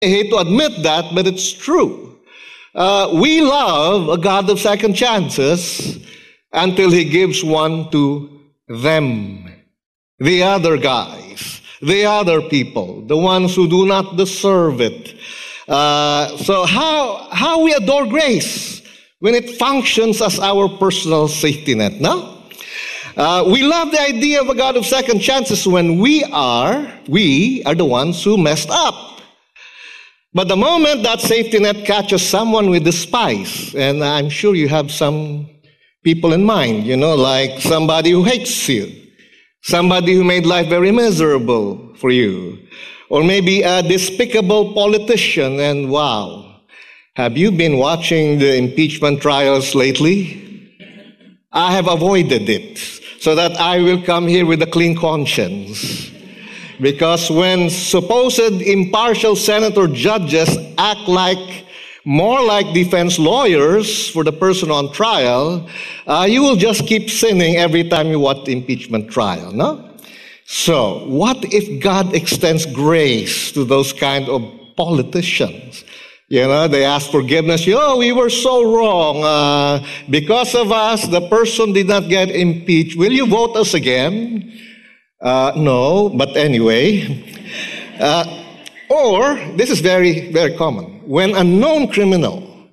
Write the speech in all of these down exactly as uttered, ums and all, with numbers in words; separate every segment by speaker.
Speaker 1: I hate to admit that, but it's true. Uh, we love a God of second chances until He gives one to them, the other guys, the other people, the ones who do not deserve it. Uh, so how how we adore grace when it functions as our personal safety net, no? Uh, we love the idea of a God of second chances when we are, we are the ones who messed up. But the moment that safety net catches someone we despise, and I'm sure you have some people in mind, you know, like somebody who hates you, somebody who made life very miserable for you, or maybe a despicable politician, and wow, have you been watching the impeachment trials lately? I have avoided it so that I will come here with a clean conscience. Because when supposed impartial senator judges act like, more like defense lawyers for the person on trial, uh, you will just keep sinning every time you watch the impeachment trial, no? So, what if God extends grace to those kind of politicians? You know, they ask forgiveness. Oh, we were so wrong. Uh, because of us, the person did not get impeached. Will you vote us again? Uh, no, but anyway. Uh, or, this is very, very common. When a known criminal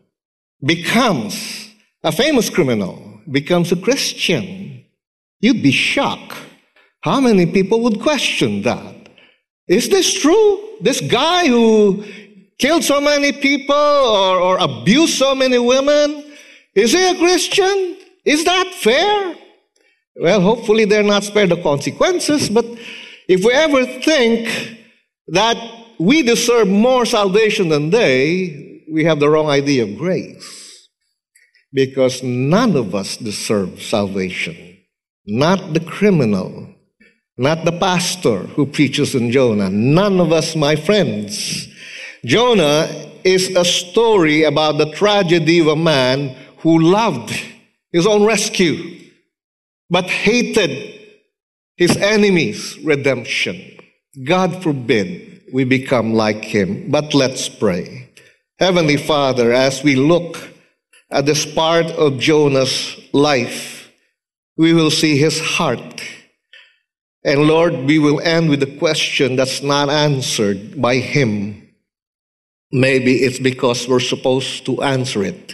Speaker 1: becomes, a famous criminal, becomes a Christian, you'd be shocked. How many people would question that? Is this true? This guy who killed so many people or, or abused so many women, is he a Christian? Is that fair? Well, hopefully they're not spared the consequences, but if we ever think that we deserve more salvation than they, we have the wrong idea of grace. Because none of us deserve salvation. Not the criminal, not the pastor who preaches in Jonah. None of us, my friends. Jonah is a story about the tragedy of a man who loved his own rescue, but hated his enemies' redemption. God forbid we become like him. But let's pray. Heavenly Father, as we look at this part of Jonah's life, we will see his heart. And Lord, we will end with a question that's not answered by him. Maybe it's because we're supposed to answer it.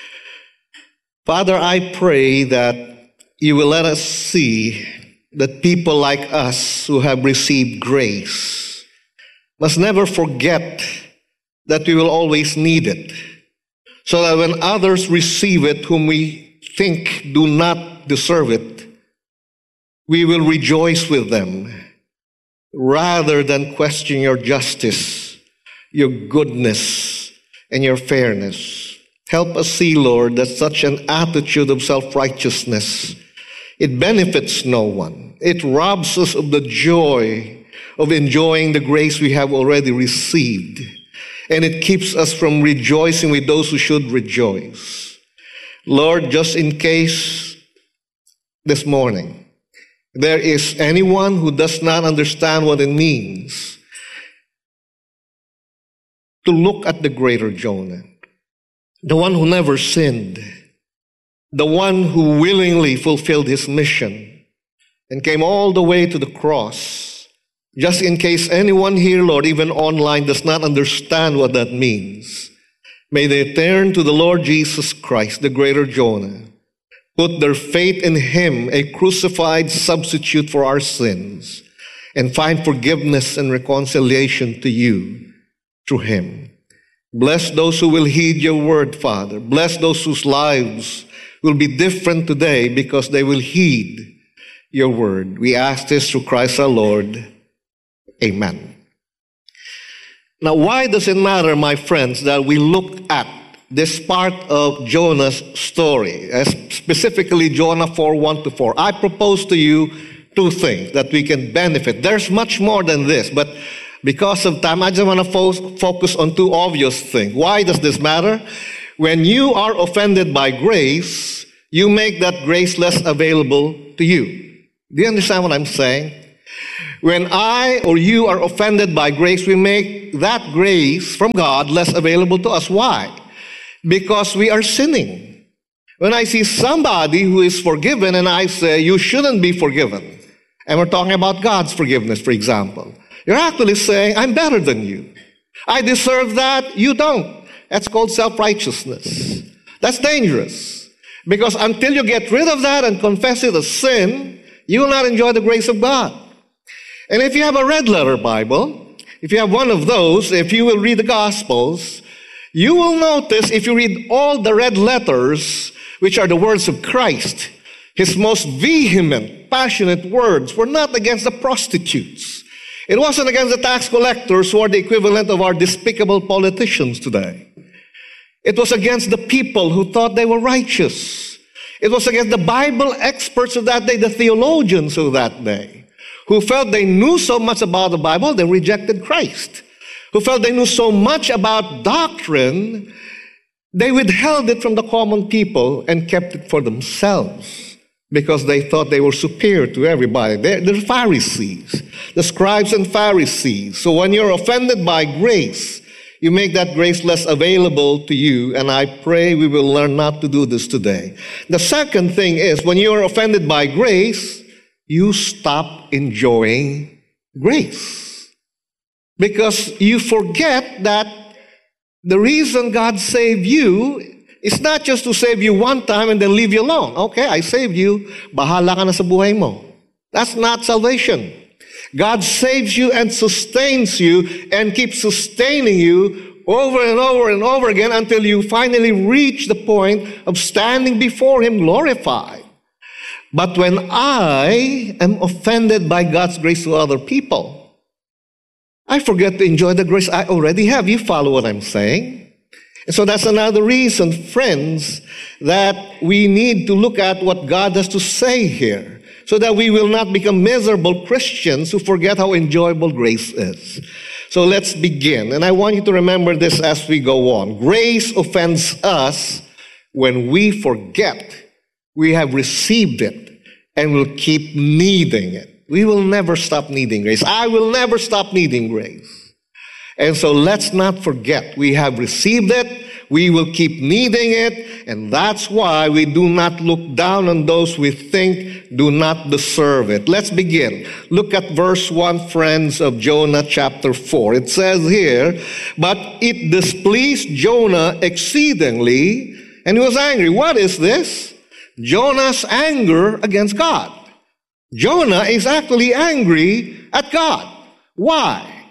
Speaker 1: Father, I pray that you will let us see that people like us who have received grace must never forget that we will always need it, so that when others receive it whom we think do not deserve it, we will rejoice with them rather than question your justice, your goodness, and your fairness. Help us see, Lord, that such an attitude of self-righteousness, it benefits no one. It robs us of the joy of enjoying the grace we have already received. And it keeps us from rejoicing with those who should rejoice. Lord, just in case this morning there is anyone who does not understand what it means to look at the greater Jonah, the one who never sinned, the one who willingly fulfilled his mission and came all the way to the cross. Just in case anyone here, Lord, even online, does not understand what that means, may they turn to the Lord Jesus Christ, the greater Jonah, put their faith in him, a crucified substitute for our sins, and find forgiveness and reconciliation to you through him. Bless those who will heed your word, Father. Bless those whose lives will be different today because they will heed your word. We ask this through Christ our Lord. Amen. Now, why does it matter, my friends, that we look at this part of Jonah's story, as specifically Jonah four, one to four? I propose to you two things that we can benefit. There's much more than this, but because of time, I just want to fo- focus on two obvious things. Why does this matter? When you are offended by grace, you make that grace less available to you. Do you understand what I'm saying? When I or you are offended by grace, we make that grace from God less available to us. Why? Because we are sinning. When I see somebody who is forgiven and I say, you shouldn't be forgiven, and we're talking about God's forgiveness, for example, you're actually saying, I'm better than you. I deserve that, you don't. That's called self-righteousness. That's dangerous. Because until you get rid of that and confess it as sin, you will not enjoy the grace of God. And if you have a red letter Bible, if you have one of those, if you will read the Gospels, you will notice if you read all the red letters, which are the words of Christ, his most vehement, passionate words were not against the prostitutes. It wasn't against the tax collectors who are the equivalent of our despicable politicians today. It was against the people who thought they were righteous. It was against the Bible experts of that day, the theologians of that day, who felt they knew so much about the Bible, they rejected Christ. Who felt they knew so much about doctrine, they withheld it from the common people and kept it for themselves because they thought they were superior to everybody. They're, they're Pharisees, the scribes and Pharisees. So when you're offended by grace, you make that grace less available to you, and I pray we will learn not to do this today. The second thing is, when you are offended by grace, you stop enjoying grace. Because you forget that the reason God saved you is not just to save you one time and then leave you alone. Okay, I saved you, bahala ka na sa buhay mo. That's not salvation. God saves you and sustains you and keeps sustaining you over and over and over again until you finally reach the point of standing before Him glorified. But when I am offended by God's grace to other people, I forget to enjoy the grace I already have. You follow what I'm saying? And so that's another reason, friends, that we need to look at what God has to say here, so that we will not become miserable Christians who forget how enjoyable grace is. So let's begin. And I want you to remember this as we go on. Grace offends us when we forget we have received it and will keep needing it. We will never stop needing grace. I will never stop needing grace. And so let's not forget we have received it. We will keep needing it, and that's why we do not look down on those we think do not deserve it. Let's begin. Look at verse one, friends, of Jonah chapter four. It says here, but it displeased Jonah exceedingly, and he was angry. What is this? Jonah's anger against God. Jonah is actually angry at God. Why?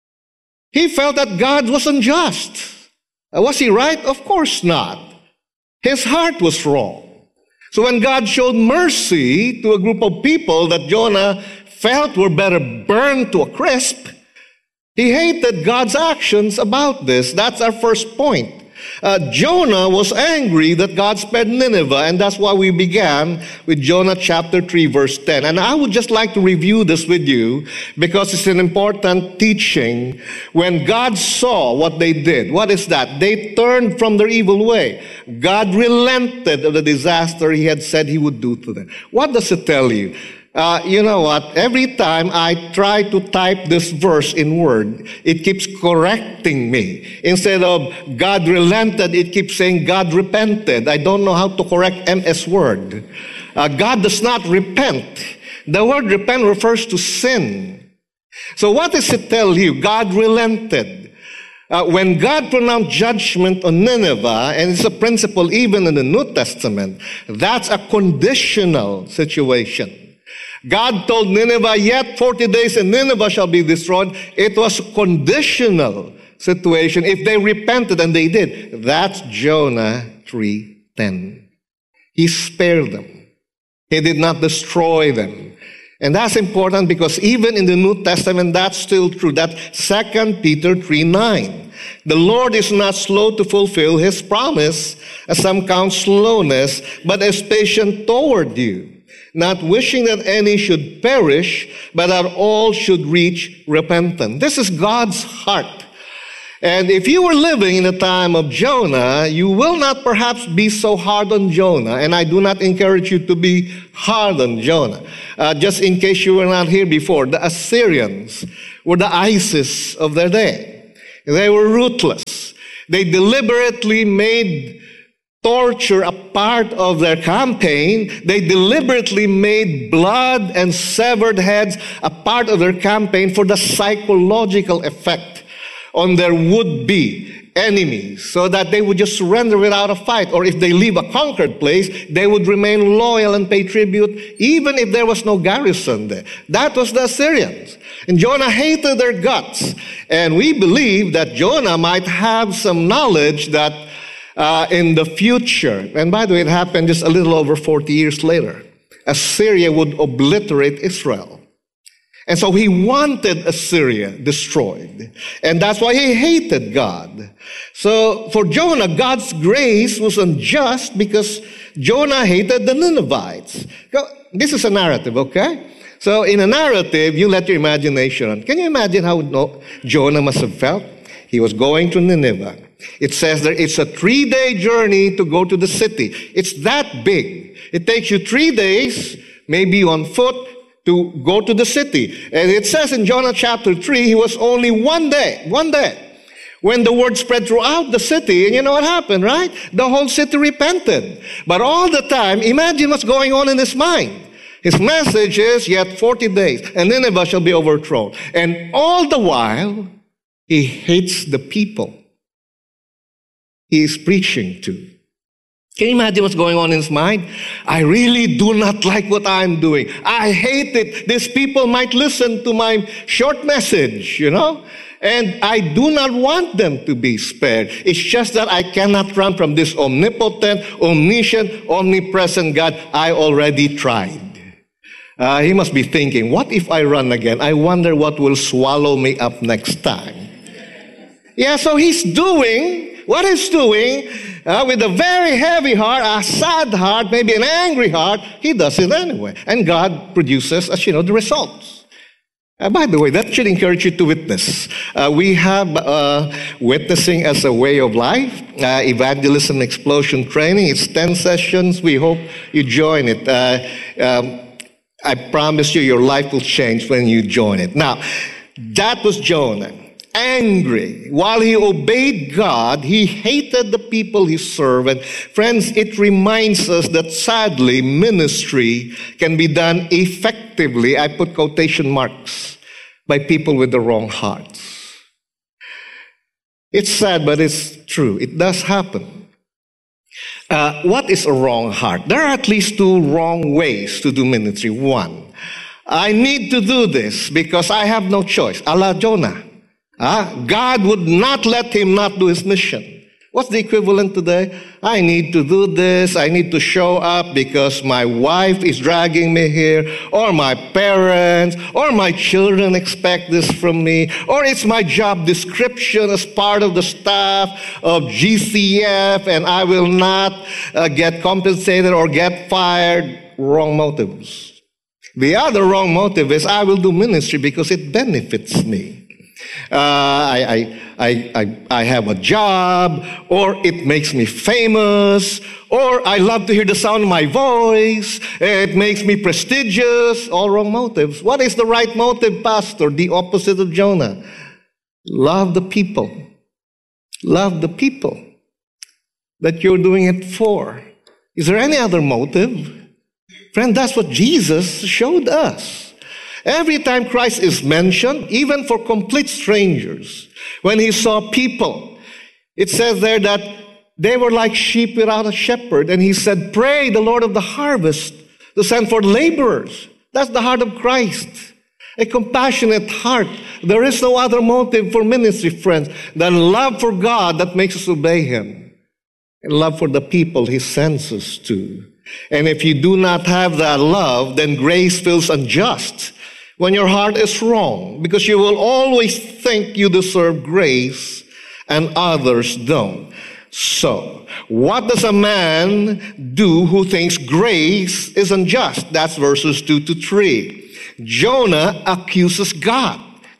Speaker 1: He felt that God was unjust. Was he right? Of course not. His heart was wrong. So when God showed mercy to a group of people that Jonah felt were better burned to a crisp, he hated God's actions about this. That's our first point. Uh, Jonah was angry that God spared Nineveh, and that's why we began with Jonah chapter three, verse ten. And I would just like to review this with you because it's an important teaching. When God saw what they did, what is that? They turned from their evil way. God relented of the disaster He had said He would do to them. What does it tell you? Uh, you know what? Every time I try to type this verse in Word, it keeps correcting me. Instead of God relented, it keeps saying God repented. I don't know how to correct M S Word. Uh, God does not repent. The word repent refers to sin. So what does it tell you? God relented. Uh, when God pronounced judgment on Nineveh, and it's a principle even in the New Testament, that's a conditional situation. God told Nineveh, yet forty days and Nineveh shall be destroyed. It was a conditional situation. If they repented, and they did, that's Jonah three ten. He spared them. He did not destroy them. And that's important because even in the New Testament, that's still true. That's Second Peter three nine. The Lord is not slow to fulfill His promise, as some count slowness, but is patient toward you, not wishing that any should perish, but that all should reach repentance. This is God's heart. And if you were living in the time of Jonah, you will not perhaps be so hard on Jonah. And I do not encourage you to be hard on Jonah. Uh, just in case you were not here before, the Assyrians were the ISIS of their day. They were ruthless. They deliberately made torture a part of their campaign. They deliberately made blood and severed heads a part of their campaign for the psychological effect on their would-be enemies, so that they would just surrender without a fight. Or if they leave a conquered place, they would remain loyal and pay tribute, even if there was no garrison there. That was the Assyrians. And Jonah hated their guts. And we believe that Jonah might have some knowledge that uh, in the future, and by the way, it happened just a little over forty years later, Assyria would obliterate Israel. And so he wanted Assyria destroyed. And that's why he hated God. So for Jonah, God's grace was unjust because Jonah hated the Ninevites. This is a narrative, okay? So in a narrative, you let your imagination run. Can you imagine how Jonah must have felt? He was going to Nineveh. It says that it's a three-day journey to go to the city. It's that big. It takes you three days, maybe on foot, to go to the city. And it says in Jonah chapter three, he was only one day, one day, when the word spread throughout the city. And you know what happened, right? The whole city repented. But all the time, imagine what's going on in his mind. His message is, yet forty days, and Nineveh shall be overthrown. And all the while, he hates the people he is preaching to. Can you imagine what's going on in his mind? I really do not like what I'm doing. I hate it. These people might listen to my short message, you know? And I do not want them to be spared. It's just that I cannot run from this omnipotent, omniscient, omnipresent God. I already tried. Uh, he must be thinking, what if I run again? I wonder what will swallow me up next time. Yeah, so he's doing what he's doing uh, with a very heavy heart, a sad heart, maybe an angry heart. He does it anyway. And God produces, as you know, the results. Uh, by the way, that should encourage you to witness. Uh, we have uh, witnessing as a way of life, uh, evangelism explosion training. It's ten sessions. We hope you join it. Uh, um, I promise you, your life will change when you join it. Now, that was Jonah. Angry. While he obeyed God, he hated the people he served. And friends, it reminds us that sadly, ministry can be done effectively, I put quotation marks, by people with the wrong hearts. It's sad, but it's true. It does happen. Uh, what is a wrong heart? There are at least two wrong ways to do ministry. One, I need to do this because I have no choice, a la Jonah. Uh, God would not let him not do his mission. What's the equivalent today? I need to do this. I need to show up because my wife is dragging me here, or my parents, or my children expect this from me, or it's my job description as part of the staff of G C F, and I will not uh, get compensated or get fired. Wrong motives. The other wrong motive is I will do ministry because it benefits me. Uh, I, I, I, I have a job, or it makes me famous, or I love to hear the sound of my voice, it makes me prestigious. All wrong motives. What is the right motive, Pastor? The opposite of Jonah. Love the people. Love the people that you're doing it for. Is there any other motive? Friend, that's what Jesus showed us. Every time Christ is mentioned, even for complete strangers, when he saw people, it says there that they were like sheep without a shepherd. And he said, pray the Lord of the harvest to send forth laborers. That's the heart of Christ. A compassionate heart. There is no other motive for ministry, friends, than love for God that makes us obey him. And love for the people he sends us to. And if you do not have that love, then grace feels unjust. When your heart is wrong, because you will always think you deserve grace and others don't. So, what does a man do who thinks grace is unjust? That's verses two to three. Jonah accuses God.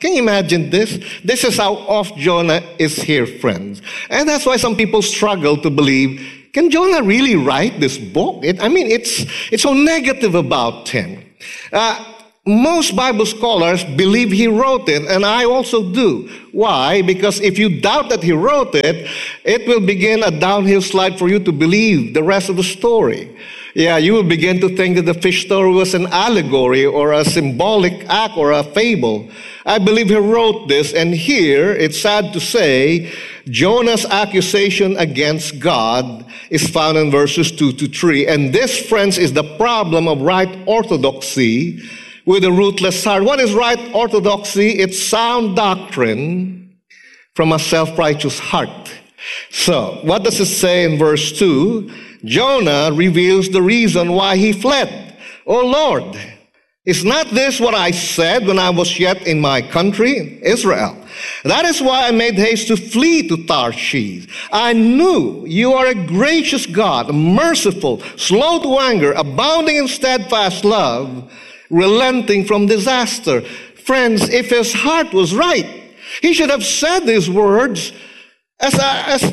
Speaker 1: Can you imagine this? This is how off Jonah is here, friends. And that's why some people struggle to believe, can Jonah really write this book? It, I mean, it's, it's so negative about him. Uh, most Bible scholars believe he wrote it, and I also do. Why? Because if you doubt that he wrote it, it will begin a downhill slide for you to believe the rest of the story. Yeah, you will begin to think that the fish story was an allegory or a symbolic act or a fable. I believe he wrote this, and here, it's sad to say, Jonah's accusation against God is found in verses two to three. And this, friends, is the problem of right orthodoxy with a rootless heart. What is right orthodoxy? It's sound doctrine from a self-righteous heart. So, what does it say in verse two? Jonah reveals the reason why he fled. Oh Lord, is not this what I said when I was yet in my country, Israel? That is why I made haste to flee to Tarshish. I knew you are a gracious God, merciful, slow to anger, abounding in steadfast love, relenting from disaster. Friends, if his heart was right, he should have said these words as a, as,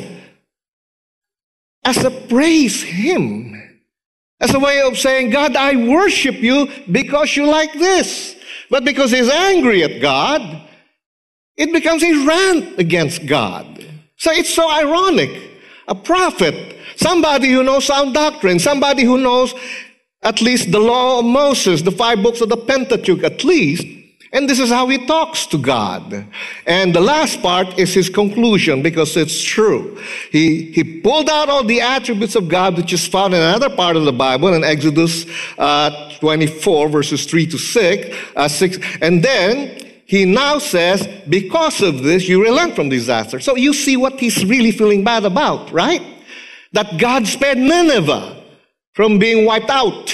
Speaker 1: as a praise him. As a way of saying, God, I worship you because you like this. But because he's angry at God, it becomes a rant against God. So it's so ironic. A prophet, somebody who knows sound doctrine, somebody who knows at least the law of Moses, the five books of the Pentateuch at least, and this is how he talks to God. And the last part is his conclusion, because it's true. He, he pulled out all the attributes of God, which is found in another part of the Bible, in Exodus uh, twenty-four, verses three to six, uh, six. And then he now says, because of this, you relent from disaster. So you see what he's really feeling bad about, right? That God spared Nineveh from being wiped out.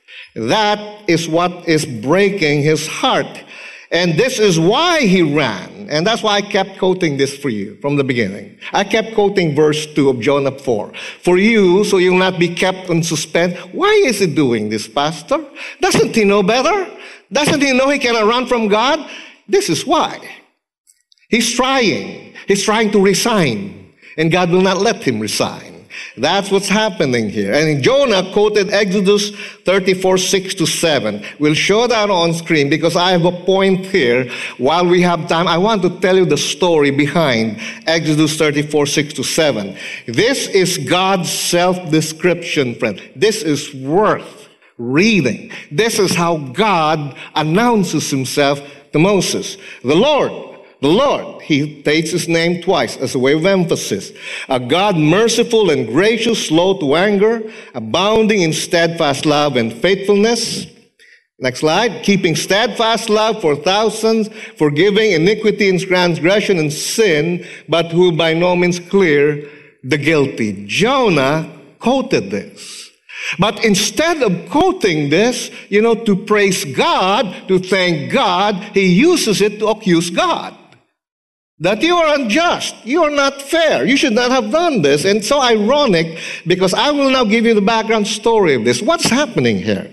Speaker 1: That is what is breaking his heart. And this is why he ran. And that's why I kept quoting this for you from the beginning. I kept quoting verse two of Jonah four. For you, so you'll not be kept in suspense. Why is he doing this, Pastor? Doesn't he know better? Doesn't he know he cannot run from God? This is why. He's trying. He's trying to resign. And God will not let him resign. That's what's happening here. And Jonah quoted Exodus thirty-four, six to seven. We'll show that on screen because I have a point here. While we have time, I want to tell you the story behind Exodus thirty-four, six to seven. This is God's self-description, friend. This is worth reading. This is how God announces himself to Moses. The Lord, the Lord, he takes his name twice as a way of emphasis. A God merciful and gracious, slow to anger, abounding in steadfast love and faithfulness. Next slide. Keeping steadfast love for thousands, forgiving iniquity and transgression and sin, but who by no means clear the guilty. Jonah quoted this. But instead of quoting this, you know, to praise God, to thank God, he uses it to accuse God. That you are unjust. You are not fair. You should not have done this. And so ironic, because I will now give you the background story of this. What's happening here?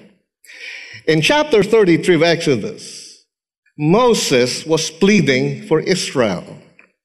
Speaker 1: In chapter thirty-three of Exodus, Moses was pleading for Israel.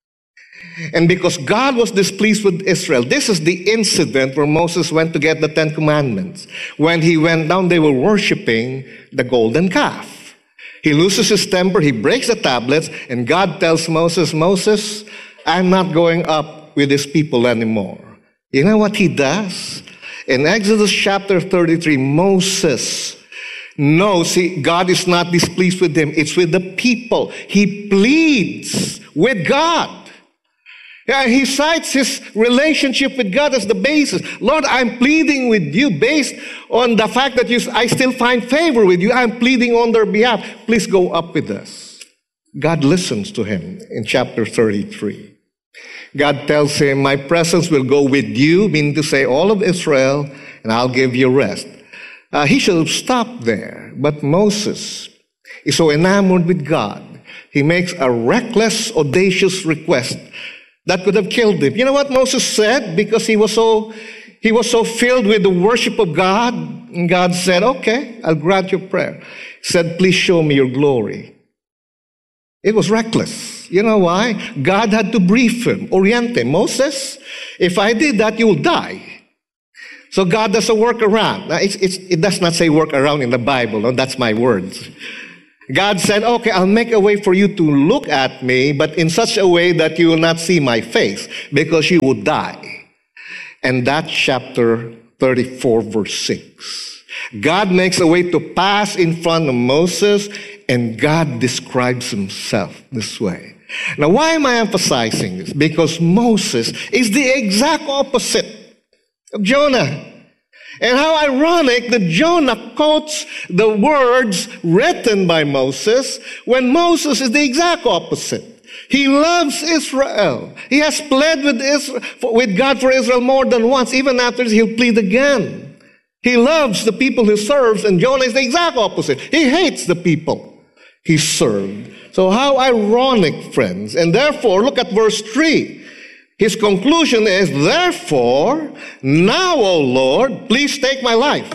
Speaker 1: And because God was displeased with Israel, this is the incident where Moses went to get the Ten Commandments. When he went down, they were worshiping the golden calf. He loses his temper, he breaks the tablets, and God tells Moses, Moses, I'm not going up with these people anymore. You know what he does? In Exodus chapter thirty-three, Moses knows he, God is not displeased with him. It's with the people. He pleads with God. Yeah, he cites his relationship with God as the basis. Lord, I'm pleading with you based on the fact that you, I still find favor with you. I'm pleading on their behalf. Please go up with us. God listens to him in chapter thirty-three. God tells him, my presence will go with you, meaning to say all of Israel, and I'll give you rest. Uh, he should have stopped there. But Moses is so enamored with God, he makes a reckless, audacious request that could have killed him. You know what Moses said? Because he was so he was so filled with the worship of God, and God said, okay, I'll grant your prayer. He said, please show me your glory. It was reckless. You know why? God had to brief him, orient him. Moses, if I did that, you will die. So God does a work around. It's, it's, it does not say work around in the Bible. No, that's my words. God said, okay, I'll make a way for you to look at me, but in such a way that you will not see my face, because you will die. And that's chapter thirty-four, verse six. God makes a way to pass in front of Moses, and God describes himself this way. Now, why am I emphasizing this? Because Moses is the exact opposite of Jonah. And how ironic that Jonah quotes the words written by Moses when Moses is the exact opposite. He loves Israel. He has pled with Israel, with God for Israel more than once. Even after this, he'll plead again. He loves the people he serves, and Jonah is the exact opposite. He hates the people he served. So how ironic, friends. And therefore, look at verse three. His conclusion is, therefore, now, O Lord, please take my life.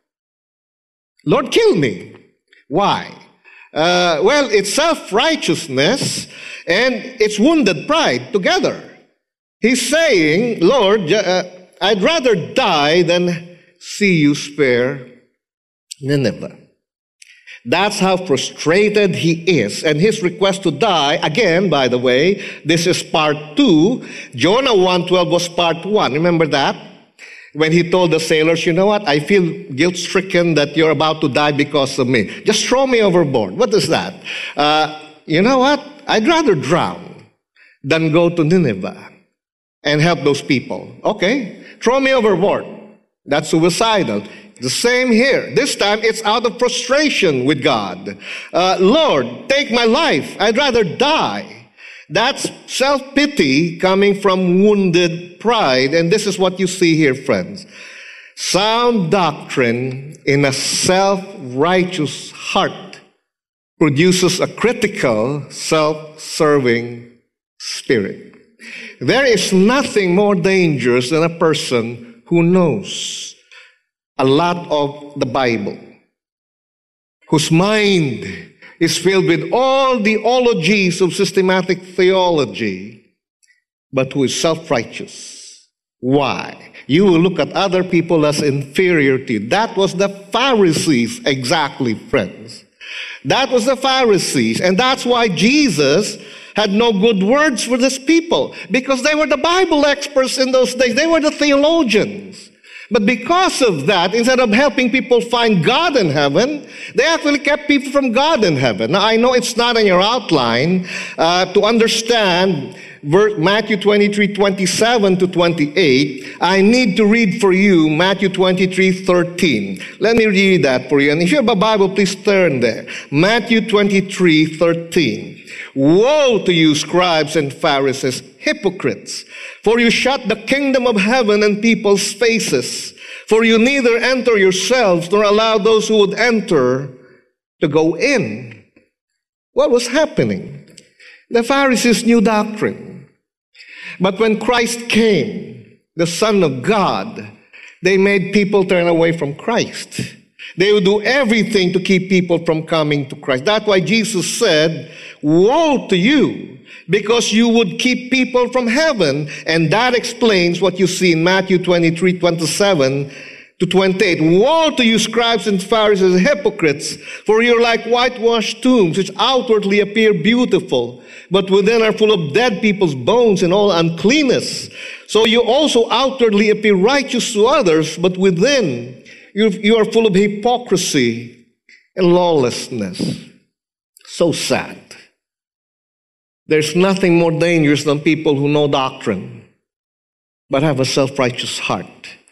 Speaker 1: Lord, kill me. Why? Uh, well, it's self-righteousness and it's wounded pride together. He's saying, Lord, uh, I'd rather die than see you spare Nineveh. That's how frustrated he is. And his request to die, again, by the way, this is part two. Jonah one twelve was part one. Remember that? When he told the sailors, you know what? I feel guilt-stricken that you're about to die because of me. Just throw me overboard. What is that? Uh, you know what? I'd rather drown than go to Nineveh and help those people. Okay, throw me overboard. That's suicidal. The same here. This time it's out of frustration with God. Uh, Lord, take my life. I'd rather die. That's self-pity coming from wounded pride. And this is what you see here, friends. Sound doctrine in a self-righteous heart produces a critical, self-serving spirit. There is nothing more dangerous than a person who knows a lot of the Bible, whose mind is filled with all the ologies of systematic theology, but who is self-righteous. Why? You will look at other people as inferior to you. That was the Pharisees, exactly, friends. That was the Pharisees, and that's why Jesus had no good words for these people, because they were the Bible experts in those days. They were the theologians. But because of that, instead of helping people find God in heaven, they actually kept people from God in heaven. Now, I know it's not in your outline. Uh, to understand Matthew twenty-three, twenty-seven to twenty-eight, I need to read for you Matthew twenty-three, thirteen. Let me read that for you. And if you have a Bible, please turn there. Matthew twenty-three, thirteen. Woe to you, scribes and Pharisees, hypocrites! For you shut the kingdom of heaven in people's faces. For you neither enter yourselves nor allow those who would enter to go in. What was happening? The Pharisees knew doctrine. But when Christ came, the Son of God, they made people turn away from Christ. They would do everything to keep people from coming to Christ. That's why Jesus said, woe to you, because you would keep people from heaven. And that explains what you see in Matthew twenty-three, twenty-seven to twenty-eight. Woe to you, scribes and Pharisees, hypocrites, for you're like whitewashed tombs, which outwardly appear beautiful, but within are full of dead people's bones and all uncleanness. So you also outwardly appear righteous to others, but within you, you are full of hypocrisy and lawlessness. So sad. There's nothing more dangerous than people who know doctrine, but have a self-righteous heart.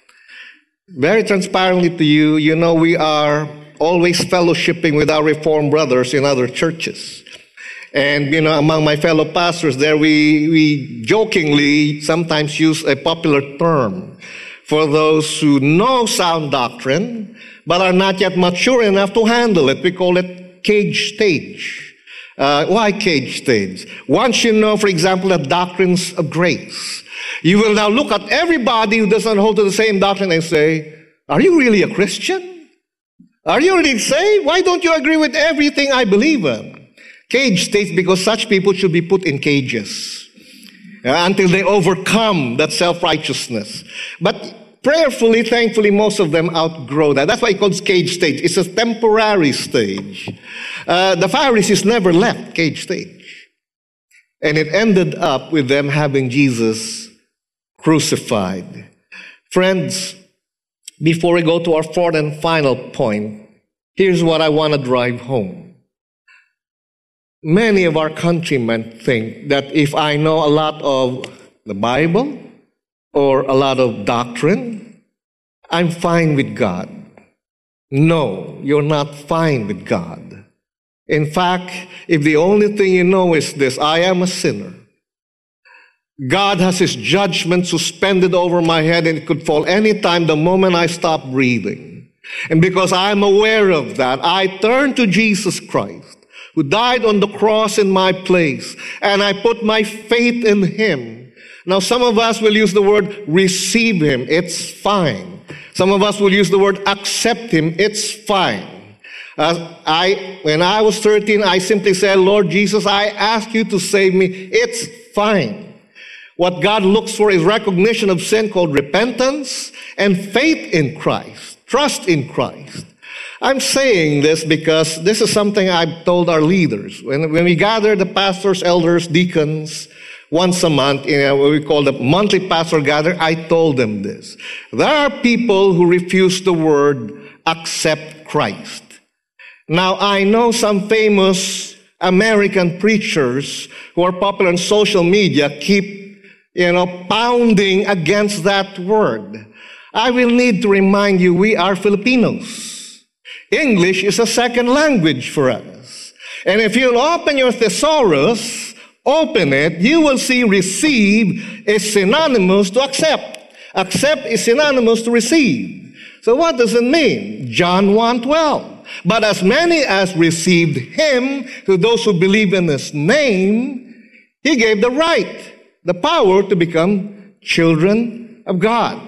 Speaker 1: Very transparently to you, you know, we are always fellowshipping with our Reformed brothers in other churches. And, you know, among my fellow pastors there, we, we jokingly sometimes use a popular term for those who know sound doctrine, but are not yet mature enough to handle it. We call it cage stage. Uh, why cage stage? Once you know, for example, the doctrines of grace, you will now look at everybody who doesn't hold to the same doctrine and say, are you really a Christian? Are you really saved? Why don't you agree with everything I believe in? Cage states because such people should be put in cages uh, until they overcome that self-righteousness. But prayerfully, thankfully, most of them outgrow that. That's why it calls cage stage. It's a temporary stage. Uh, the Pharisees never left cage stage. And it ended up with them having Jesus crucified. Friends, before we go to our fourth and final point, here's what I want to drive home. Many of our countrymen think that if I know a lot of the Bible or a lot of doctrine, I'm fine with God. No, you're not fine with God. In fact, if the only thing you know is this, I am a sinner. God has His judgment suspended over my head, and it could fall any time the moment I stop breathing. And because I'm aware of that, I turn to Jesus Christ, who died on the cross in my place, and I put my faith in Him. Now, some of us will use the word receive Him. It's fine. Some of us will use the word accept Him. It's fine. Uh, I, when I was thirteen, I simply said, Lord Jesus, I ask you to save me. It's fine. What God looks for is recognition of sin called repentance and faith in Christ, trust in Christ. I'm saying this because this is something I've told our leaders. When, when we gather the pastors, elders, deacons once a month, in what we call the monthly pastor gathering, I told them this. There are people who refuse the word accept Christ. Now, I know some famous American preachers who are popular on social media keep you know, pounding against that word. I will need to remind you, we are Filipinos. English is a second language for us. And if you'll open your thesaurus, open it, you will see receive is synonymous to accept. Accept is synonymous to receive. So what does it mean? John one twelve. But as many as received Him, to those who believe in His name, He gave the right, the power to become children of God.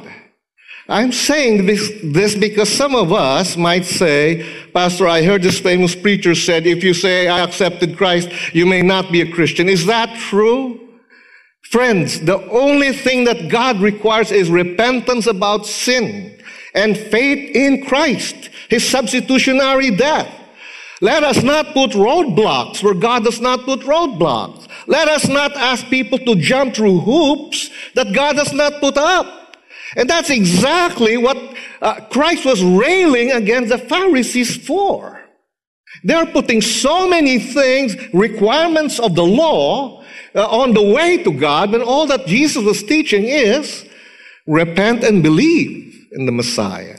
Speaker 1: I'm saying this, this because some of us might say, Pastor, I heard this famous preacher said, if you say I accepted Christ, you may not be a Christian. Is that true? Friends, the only thing that God requires is repentance about sin and faith in Christ, His substitutionary death. Let us not put roadblocks where God does not put roadblocks. Let us not ask people to jump through hoops that God does not put up. And that's exactly what uh, Christ was railing against the Pharisees for. They're putting so many things, requirements of the law, uh, on the way to God, when all that Jesus was teaching is repent and believe in the Messiah.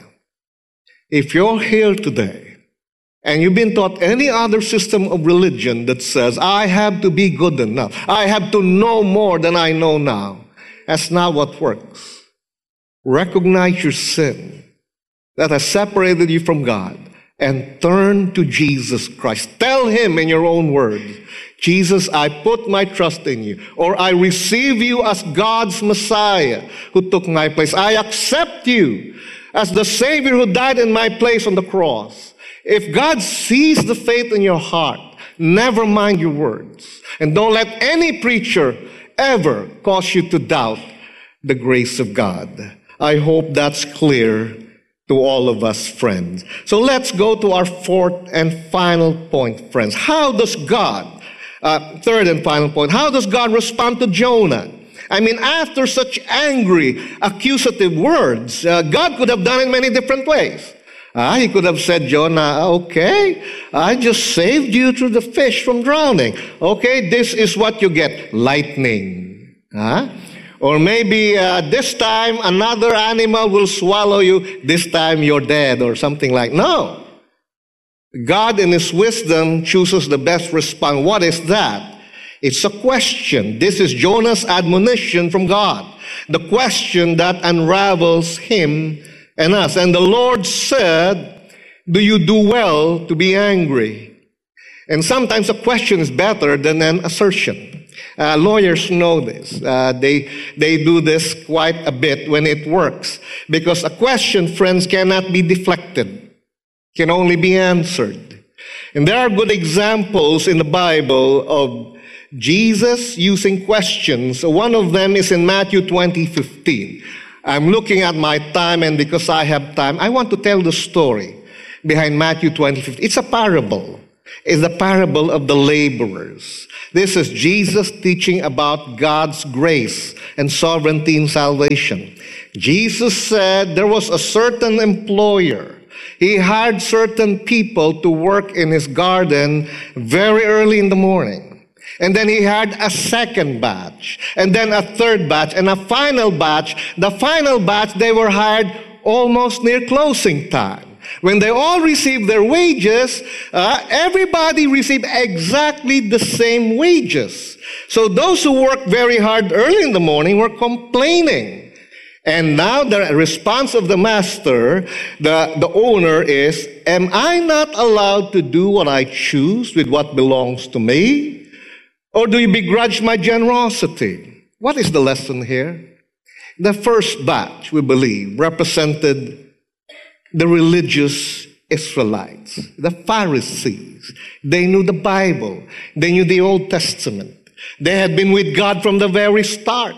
Speaker 1: If you're here today, and you've been taught any other system of religion that says, I have to be good enough, I have to know more than I know now, that's not what works. Recognize your sin that has separated you from God and turn to Jesus Christ. Tell Him in your own words, Jesus, I put my trust in you, or I receive you as God's Messiah who took my place. I accept you as the Savior who died in my place on the cross. If God sees the faith in your heart, never mind your words. And don't let any preacher ever cause you to doubt the grace of God. I hope that's clear to all of us, friends. So let's go to our fourth and final point, friends. How does God, uh, third and final point, how does God respond to Jonah? I mean, after such angry, accusative words, uh, God could have done it many different ways. Uh, he could have said, Jonah, okay, I just saved you through the fish from drowning. Okay, this is what you get, lightning. Huh? Or maybe uh, this time another animal will swallow you, this time you're dead, or something like that. No. God in His wisdom chooses the best response. What is that? It's a question. This is Jonah's admonition from God. The question that unravels him and us. And the Lord said, do you do well to be angry? And sometimes a question is better than an assertion. Uh, lawyers know this. Uh, they, they do this quite a bit when it works. Because a question, friends, cannot be deflected. Can only be answered. And there are good examples in the Bible of Jesus using questions. One of them is in Matthew twenty fifteen. I'm looking at my time, and because I have time, I want to tell the story behind Matthew twenty fifteen. It's a parable. It's the parable of the laborers. This is Jesus teaching about God's grace and sovereignty in salvation. Jesus said there was a certain employer. He hired certain people to work in his garden very early in the morning. And then he hired a second batch, and then a third batch, and a final batch. The final batch, they were hired almost near closing time. When they all received their wages, uh, everybody received exactly the same wages. So those who worked very hard early in the morning were complaining. And now the response of the master, the, the owner is, am I not allowed to do what I choose with what belongs to me? Or do you begrudge my generosity? What is the lesson here? The first batch, we believe, represented the religious Israelites, the Pharisees. They knew the Bible. They knew the Old Testament. They had been with God from the very start.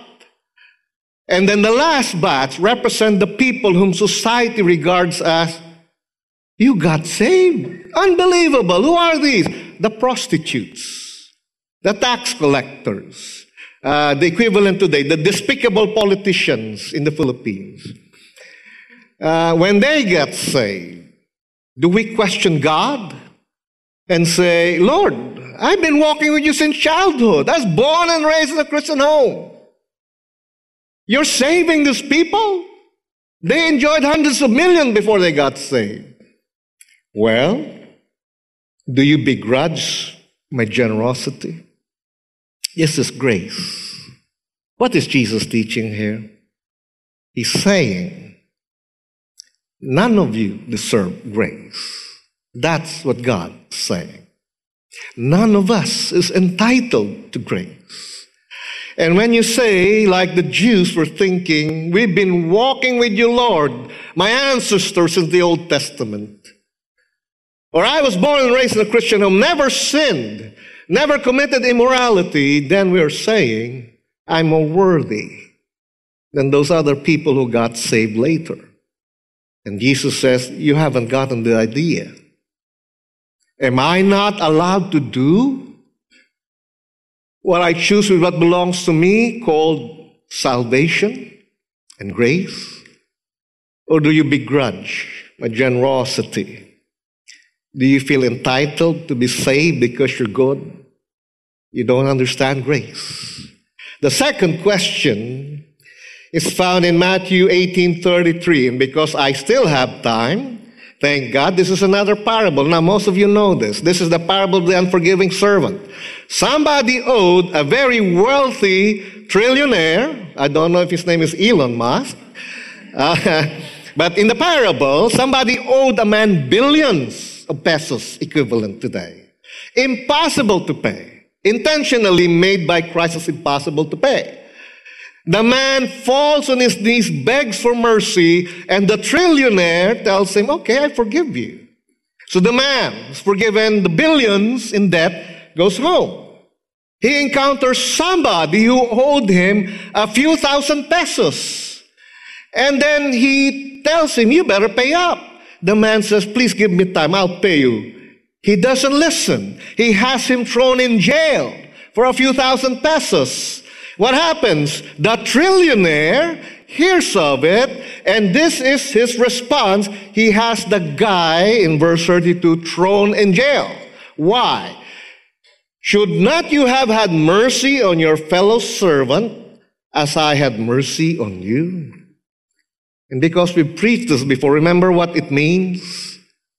Speaker 1: And then the last batch represent the people whom society regards as, you got saved. Unbelievable. Who are these? The prostitutes, the tax collectors, uh, the equivalent today, the despicable politicians in the Philippines. Uh, when they get saved, do we question God and say, Lord, I've been walking with you since childhood. I was born and raised in a Christian home. You're saving these people? They enjoyed hundreds of millions before they got saved. Well, do you begrudge my generosity? This is grace. What is Jesus teaching here? He's saying, none of you deserve grace. That's what God is saying. None of us is entitled to grace. And when you say, like the Jews were thinking, we've been walking with you, Lord, my ancestors in the Old Testament, or I was born and raised in a Christian home, never sinned, never committed immorality, then we're saying, I'm more worthy than those other people who got saved later. And Jesus says, you haven't gotten the idea. Am I not allowed to do what I choose with what belongs to me, called salvation and grace? Or do you begrudge my generosity? Do you feel entitled to be saved because you're good? You don't understand grace. The second question is found in Matthew eighteen thirty-three. And because I still have time, thank God, this is another parable. Now, most of you know this. This is the parable of the unforgiving servant. Somebody owed a very wealthy trillionaire. I don't know if his name is Elon Musk. Uh, but in the parable, somebody owed a man billions of pesos equivalent today. Impossible to pay. Intentionally made by Christ as impossible to pay. The man falls on his knees, begs for mercy, and the trillionaire tells him, okay, I forgive you. So the man is forgiven the billions in debt, goes home. He encounters somebody who owed him a few thousand pesos. And then he tells him, you better pay up. The man says, please give me time, I'll pay you. He doesn't listen. He has him thrown in jail for a few thousand pesos. What happens? The trillionaire hears of it, and this is his response. He has the guy, in verse thirty-two, thrown in jail. Why? Should not you have had mercy on your fellow servant as I had mercy on you? And because we preached this before, remember what it means?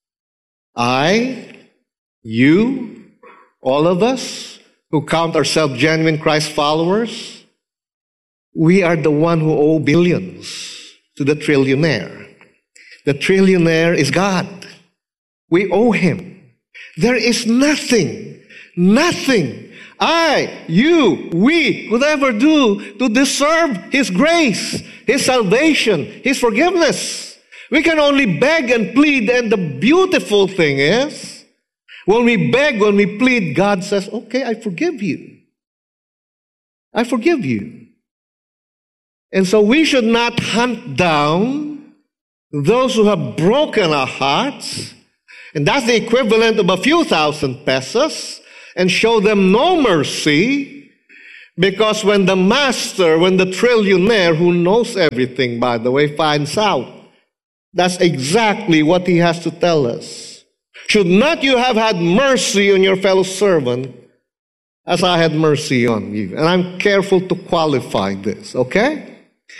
Speaker 1: I, you, all of us, who count ourselves genuine Christ followers, we are the one who owe billions to the trillionaire. The trillionaire is God. We owe him. There is nothing, nothing I, you, we could ever do to deserve his grace, his salvation, his forgiveness. We can only beg and plead, and the beautiful thing is, When we beg, when we plead, God says, okay, I forgive you. I forgive you. And so we should not hunt down those who have broken our hearts, and that's the equivalent of a few thousand pesos, and show them no mercy, because when the master, when the trillionaire who knows everything, by the way, finds out, that's exactly what he has to tell us. Should not you have had mercy on your fellow servant as I had mercy on you? And I'm careful to qualify this, okay?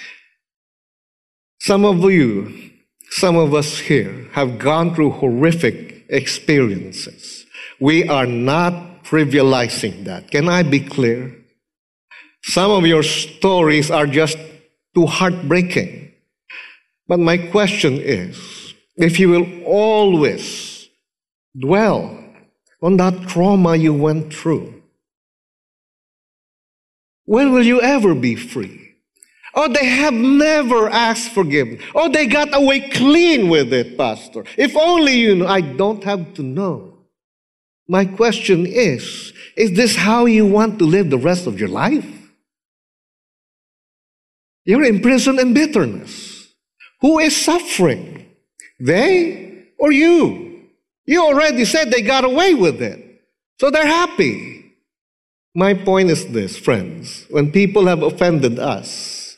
Speaker 1: Some of you, some of us here have gone through horrific experiences. We are not trivializing that. Can I be clear? Some of your stories are just too heartbreaking. But my question is, if you will always dwell on that trauma you went through, when will you ever be free? Oh, they have never asked forgiveness. Oh, they got away clean with it, Pastor. If only you know. I don't have to know. My question is, is this how you want to live the rest of your life? You're imprisoned in bitterness. Who is suffering? They or you? You already said they got away with it. So they're happy. My point is this, friends. When people have offended us,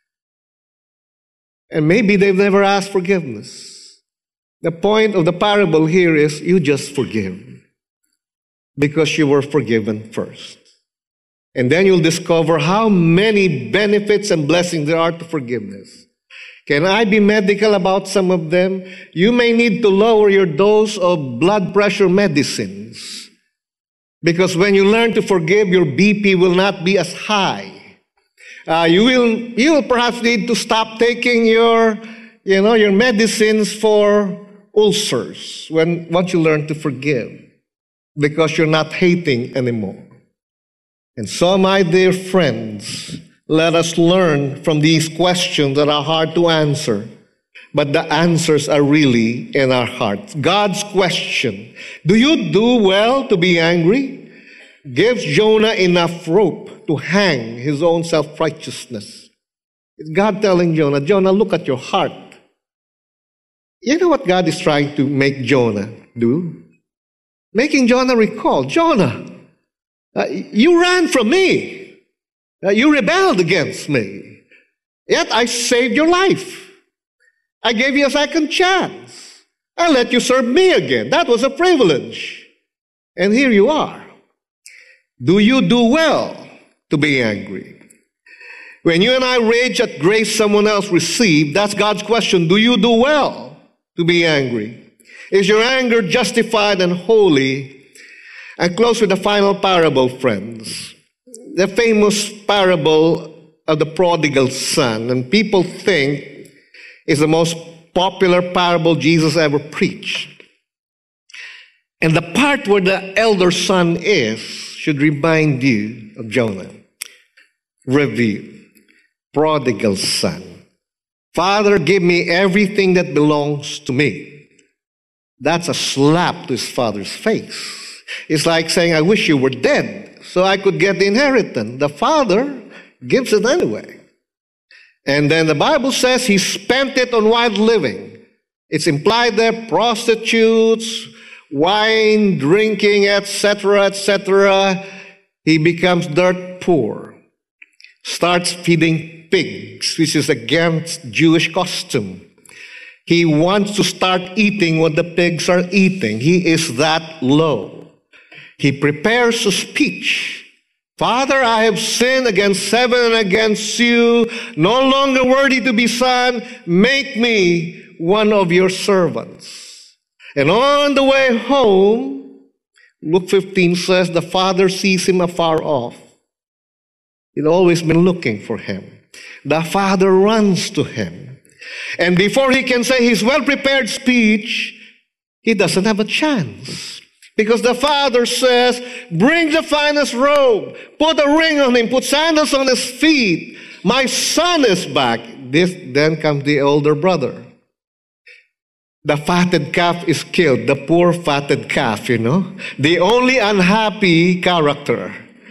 Speaker 1: and maybe they've never asked forgiveness, the point of the parable here is you just forgive because you were forgiven first. And then you'll discover how many benefits and blessings there are to forgiveness. Can I be medical about some of them? You may need to lower your dose of blood pressure medicines, because when you learn to forgive, your B P will not be as high. Uh, you will you will perhaps need to stop taking your you know your medicines for ulcers when once you learn to forgive, because you're not hating anymore. And so, my dear friends, let us learn from these questions that are hard to answer, but the answers are really in our hearts. God's question, do you do well to be angry? Gives Jonah enough rope to hang his own self-righteousness. It's God telling Jonah, Jonah, look at your heart. You know what God is trying to make Jonah do? Making Jonah recall, Jonah, Uh, you ran from me. Uh, you rebelled against me. Yet I saved your life. I gave you a second chance. I let you serve me again. That was a privilege. And here you are. Do you do well to be angry? When you and I rage at grace someone else received, that's God's question. Do you do well to be angry? Is your anger justified and holy? And close with the final parable, friends. The famous parable of the prodigal son. And people think is the most popular parable Jesus ever preached. And the part where the elder son is should remind you of Jonah. Review. Prodigal son. Father, give me everything that belongs to me. That's a slap to his father's face. It's like saying, I wish you were dead so I could get the inheritance. The father gives it anyway. And then the Bible says he spent it on wild living. It's implied there, prostitutes, wine, drinking, et cetera, et cetera. He becomes dirt poor. Starts feeding pigs, which is against Jewish custom. He wants to start eating what the pigs are eating. He is that low. He prepares a speech. Father, I have sinned against heaven and against you, no longer worthy to be son. Make me one of your servants. And on the way home, Luke fifteen says, the father sees him afar off. He'd always been looking for him. The father runs to him. And before he can say his well-prepared speech, he doesn't have a chance. Because the father says, bring the finest robe, put a ring on him, put sandals on his feet. My son is back. This, then comes the older brother. the fatted calf is killed. The poor fatted calf, you know. The only unhappy character.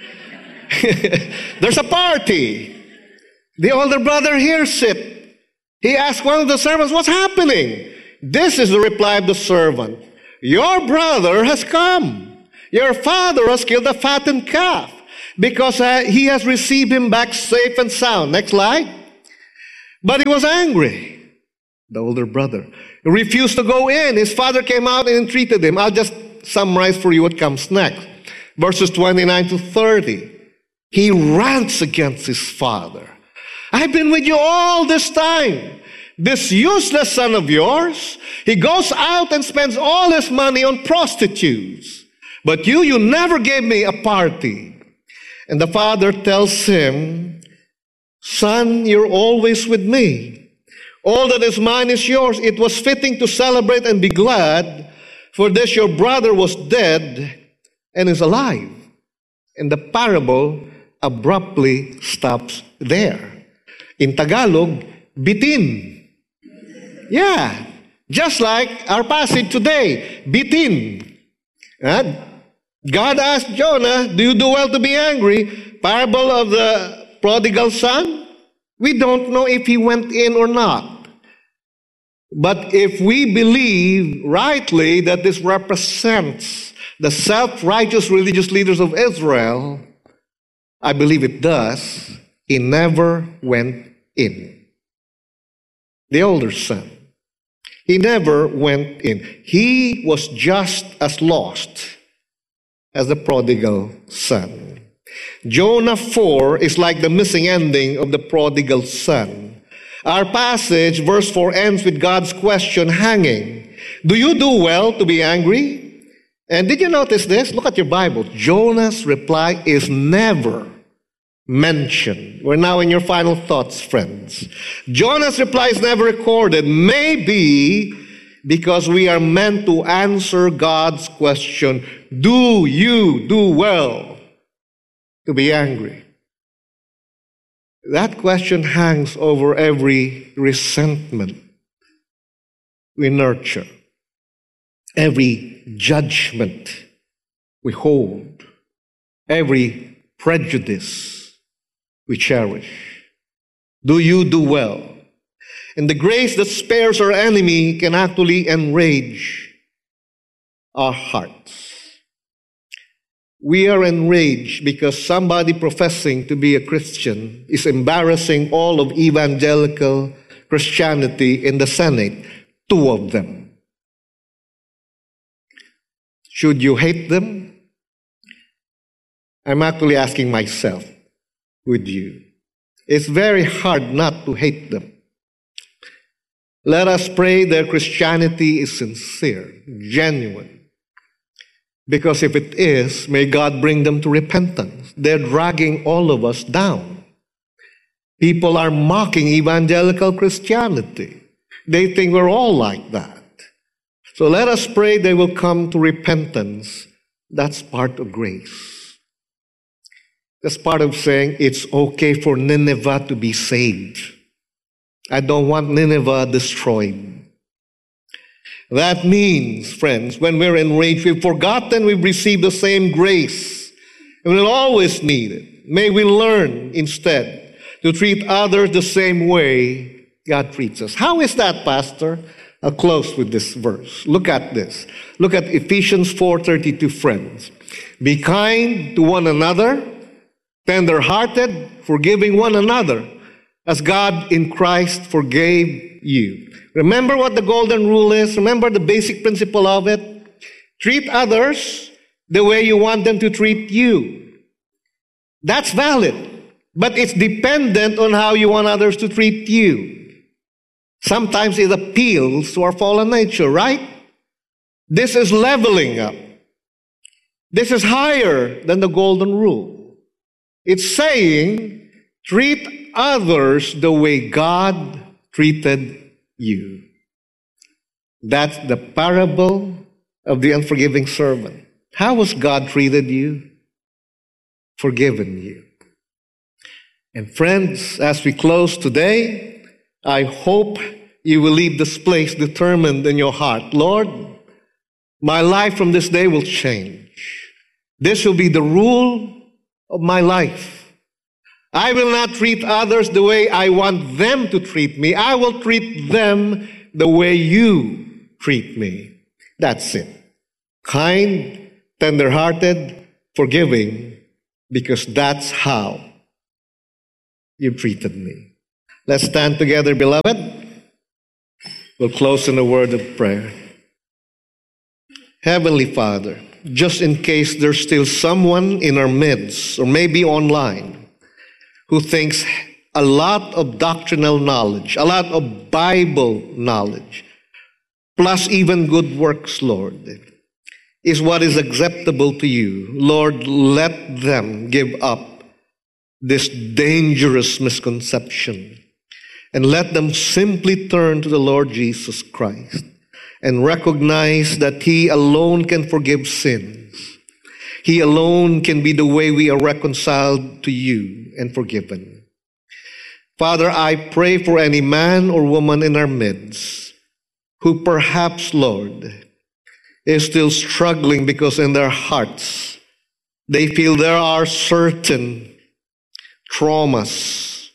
Speaker 1: There's a party. The older brother hears it. He asks one of the servants, what's happening? This is the reply of the servant. Your brother has come. Your father has killed the fattened calf because uh, he has received him back safe and sound. Next slide. But he was angry, the older brother. He refused to go in. His father came out and entreated him. I'll just summarize for you what comes next. Verses twenty-nine to thirty. He rants against his father. I've been with you all this time. This useless son of yours, he goes out and spends all his money on prostitutes. But you, you never gave me a party. And the father tells him, son, you're always with me. All that is mine is yours. It was fitting to celebrate and be glad, for this your brother was dead and is alive. And the parable abruptly stops there. In Tagalog, bitin. Yeah, just like our passage today, bitin. Uh, God asked Jonah, do you do well to be angry? Parable of the prodigal son? We don't know if he went in or not. But if we believe rightly that this represents the self-righteous religious leaders of Israel, I believe it does. He never went in. The older son. He never went in. He was just as lost as the prodigal son. Jonah four is like the missing ending of the prodigal son. Our passage, verse four, ends with God's question hanging. Do you do well to be angry? And did you notice this? Look at your Bible. Jonah's reply is never mentioned. We're now in your final thoughts, friends. Jonah's reply is never recorded. Maybe because we are meant to answer God's question, do you do well to be angry? That question hangs over every resentment we nurture, every judgment we hold, every prejudice we cherish. Do you do well? And the grace that spares our enemy can actually enrage our hearts. We are enraged because somebody professing to be a Christian is embarrassing all of evangelical Christianity in the Senate, two of them. Should you hate them? I'm actually asking myself, with you. It's very hard not to hate them. Let us pray their Christianity is sincere, genuine. Because if it is, may God bring them to repentance. They're dragging all of us down. People are mocking evangelical Christianity. They think we're all like that. So let us pray they will come to repentance. That's part of grace. That's part of saying it's okay for Nineveh to be saved. I don't want Nineveh destroyed. That means, friends, when we're enraged, we've forgotten we've received the same grace. And we'll always need it. May we learn instead to treat others the same way God treats us. How is that, Pastor? I'll close with this verse. Look at this. Look at Ephesians four thirty-two, friends. Be kind to one another, tender-hearted, forgiving one another, as God in Christ forgave you. Remember what the golden rule is? Remember the basic principle of it? Treat others the way you want them to treat you. That's valid, but it's dependent on how you want others to treat you. Sometimes it appeals to our fallen nature, right? This is leveling up. This is higher than the golden rule. It's saying, treat others the way God treated you. That's the parable of the unforgiving servant. How has God treated you? Forgiven you. And friends, as we close today, I hope you will leave this place determined in your heart, Lord, my life from this day will change. This will be the rule of my life. I will not treat others the way I want them to treat me. I will treat them the way you treat me. That's it. Kind, tender-hearted, forgiving, because that's how you treated me. Let's stand together, beloved. We'll close in a word of prayer. Heavenly Father, just in case there's still someone in our midst, or maybe online, who thinks a lot of doctrinal knowledge, a lot of Bible knowledge, plus even good works, Lord, is what is acceptable to you. Lord, let them give up this dangerous misconception and let them simply turn to the Lord Jesus Christ and recognize that He alone can forgive sins. He alone can be the way we are reconciled to you and forgiven. Father, I pray for any man or woman in our midst who perhaps, Lord, is still struggling because in their hearts they feel there are certain traumas,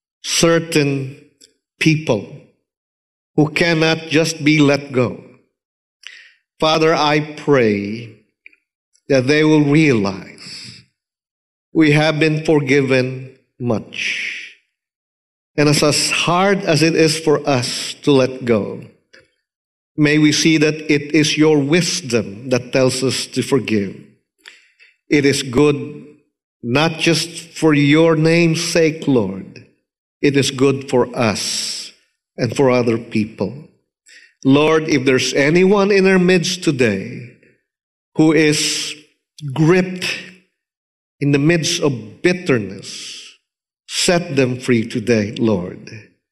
Speaker 1: certain people who cannot just be let go. Father, I pray that they will realize we have been forgiven much. And as, as hard as it is for us to let go, may we see that it is your wisdom that tells us to forgive. It is good not just for your name's sake, Lord. It is good for us and for other people. Lord, if there's anyone in our midst today who is gripped in the midst of bitterness, set them free today, Lord.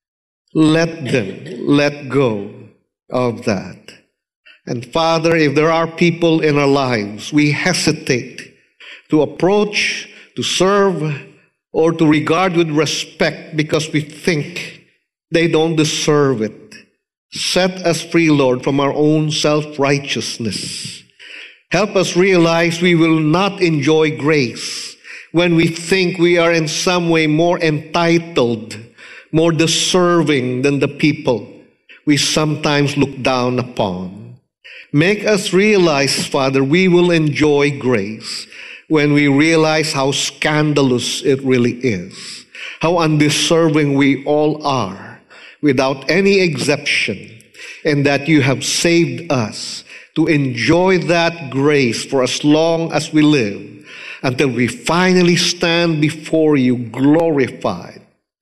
Speaker 1: Let them let go of that. And Father, if there are people in our lives we hesitate to approach, to serve, or to regard with respect because we think they don't deserve it, set us free, Lord, from our own self-righteousness. Help us realize we will not enjoy grace when we think we are in some way more entitled, more deserving than the people we sometimes look down upon. Make us realize, Father, we will enjoy grace when we realize how scandalous it really is, how undeserving we all are, without any exception, and that you have saved us to enjoy that grace for as long as we live, until we finally stand before you glorified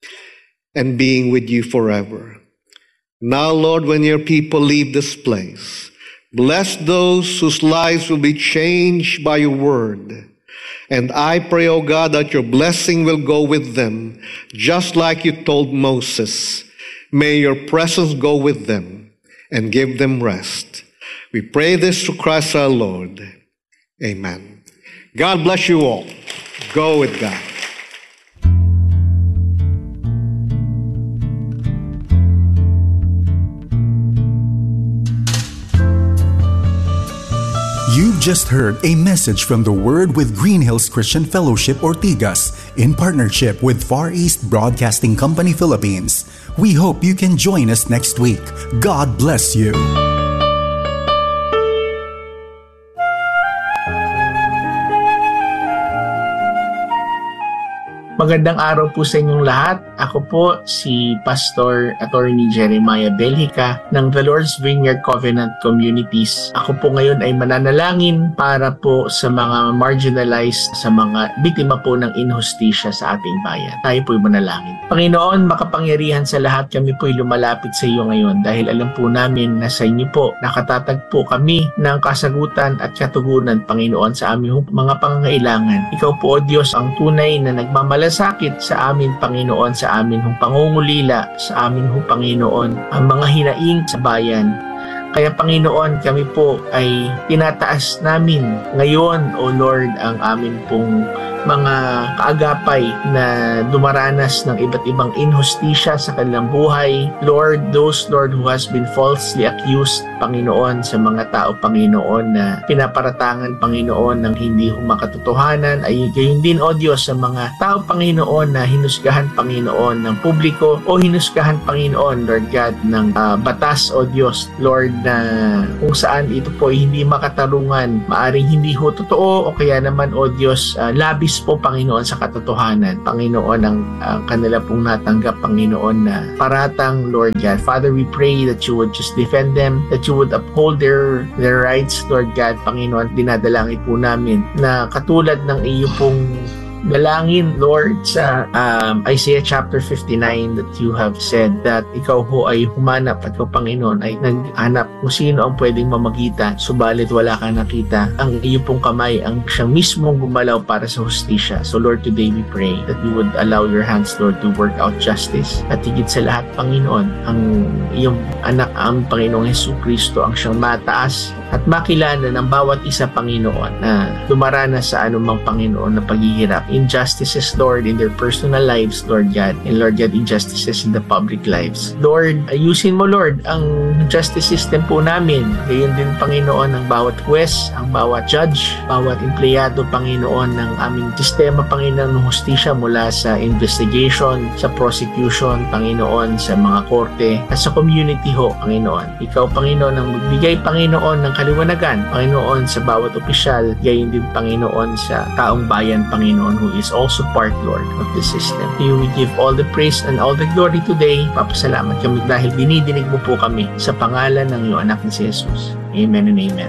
Speaker 1: and being with you forever. Now, Lord, when your people leave this place, bless those whose lives will be changed by your word. And I pray, O God, that your blessing will go with them, just like you told Moses. May your presence go with them and give them rest. We pray this through Christ our Lord. Amen. God bless you all. Go with God.
Speaker 2: You've just heard a message from the Word with Green Hills Christian Fellowship Ortigas in partnership with Far East Broadcasting Company Philippines. We hope you can join us next week. God bless you.
Speaker 3: Magandang araw po sa inyong lahat. Ako po si Pastor Attorney Jeremiah Belhica ng The Lord's Vineyard Covenant Communities. Ako po ngayon ay mananalangin para po sa mga marginalized, sa mga biktima po ng inhustisya sa ating bayan. Tayo po'y manalangin. Panginoon, makapangyarihan sa lahat, kami po'y lumalapit sa iyo ngayon dahil alam po namin na sa inyo po nakatatagpo kami ng kasagutan at katugunan, Panginoon, sa aming mga pangangailangan. Ikaw po, O Diyos, ang tunay na nagmamalasakit sakit sa amin, Panginoon, sa amin hong pangungulila, sa amin hong Panginoon, ang mga hinaing sa bayan. Kaya Panginoon, kami po ay tinataas namin ngayon, O Lord, ang amin pong mga kaagapay na dumaranas ng iba't ibang inhustisya sa kanilang buhay. Lord, those, Lord, who has been falsely accused, Panginoon, sa mga tao, Panginoon, na pinaparatangan, Panginoon, ng hindi humakatotohanan, ay gayon din, O Diyos, sa mga tao, Panginoon, na hinusgahan, Panginoon, ng publiko o hinusgahan, Panginoon, Lord God, ng uh, batas, O Diyos, Lord, na kung saan ito po ay hindi makatarungan, maaring hindi ho totoo o kaya naman, O Diyos, uh, labis po, Panginoon, sa katotohanan. Panginoon, ang uh, kanila pong natanggap, Panginoon, na paratang, Lord God. Father, we pray that you would just defend them, that you would uphold their their rights, Lord God. Panginoon, dinadalangin po namin na katulad ng iyo pong dalangin, Lord, sa um, Isaiah chapter fifty-nine, that you have said that ikaw ho ay humanap at ikaw, Panginoon, ay naghanap kung sino ang pwedeng mamagitan, subalit wala kang nakita. Ang iyo pong kamay ang siyang mismong gumalaw para sa hustisya. So Lord, today we pray that you would allow your hands, Lord, to work out justice. At higit sa lahat, Panginoon, ang iyong anak, ang Panginoong Jesucristo, ang siyang mataas at makilala ng bawat isa, Panginoon, na dumaranas sa anumang, Panginoon, na paghihirap. Injustices, Lord, in their personal lives, Lord God, and Lord God, injustices in the public lives. Lord, ayusin mo, Lord, ang justice system po namin. Gayon din, Panginoon, ang bawat huwes, ang bawat judge, bawat empleyado, Panginoon, ng aming sistema, Panginoon, ng hustisya, mula sa investigation, sa prosecution, Panginoon, sa mga korte, at sa community ho, Panginoon. Ikaw, Panginoon, ang magbigay, Panginoon, ng kaliwanagan, Panginoon, sa bawat opisyal, gayon din, Panginoon, sa taong bayan, Panginoon, who is also part, Lord, of the system. You we give all the praise and all the glory today. Papasalamat kami dahil dinidinig mo po kami sa pangalan ng iyong anak na si Jesus. Amen and amen.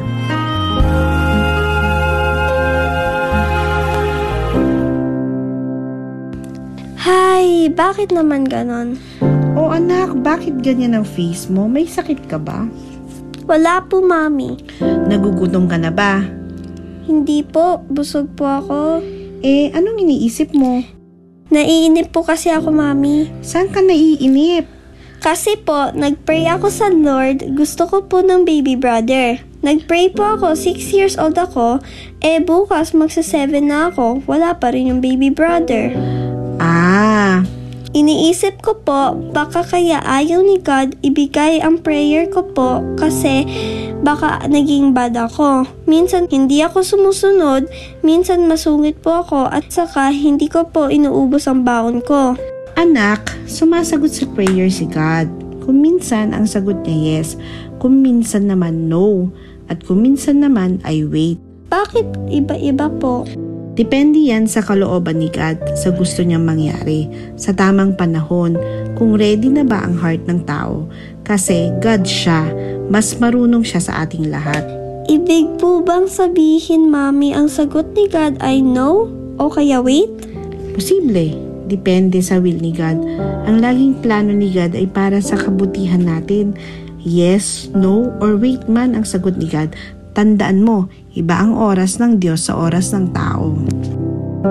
Speaker 4: Hi, bakit naman ganon?
Speaker 5: Oh anak, bakit ganyan ang face mo? May sakit ka ba?
Speaker 4: Wala po, Mami.
Speaker 5: Nagugutom ka na ba?
Speaker 4: Hindi po, busog po ako.
Speaker 5: Eh, anong iniisip mo?
Speaker 4: Naiinip po kasi ako, Mami.
Speaker 5: Saan ka naiinip?
Speaker 4: Kasi po, nagpray ako sa Lord, gusto ko po ng baby brother. Nagpray po ako, six years old ako, eh bukas magsa seven na ako, wala pa rin yung baby brother.
Speaker 5: Ah,
Speaker 4: iniisip ko po, baka kaya ayaw ni God ibigay ang prayer ko po kasi baka naging bad ako. Minsan hindi ako sumusunod, minsan masungit po ako at saka hindi ko po inuubos ang baon ko.
Speaker 5: anak, sumasagot sa prayer si God. Kung minsan ang sagot niya yes, kung minsan naman no, at kung minsan naman ay wait.
Speaker 4: Bakit iba-iba po?
Speaker 5: Depende yan sa kalooban ni God, sa gusto niyang mangyari, sa tamang panahon, kung ready na ba ang heart ng tao. Kasi God siya, mas marunong siya sa ating lahat.
Speaker 4: Ibig po bang sabihin, Mami, ang sagot ni God ay no o kaya wait?
Speaker 5: Posible, depende sa will ni God. Ang laging plano ni God ay para sa kabutihan natin. Yes, no, or wait man ang sagot ni God. Tandaan mo, iba ang oras ng Diyos sa oras ng tao.